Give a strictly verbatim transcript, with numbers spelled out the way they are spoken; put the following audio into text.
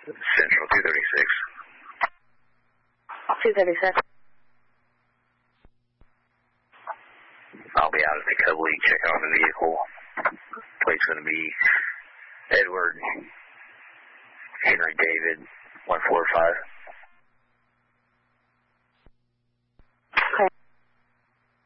Central two thirty-six. two thirty-six. I'll be out at the Cubley, checking on the vehicle. Plate's going to be Edward Henry David one four five.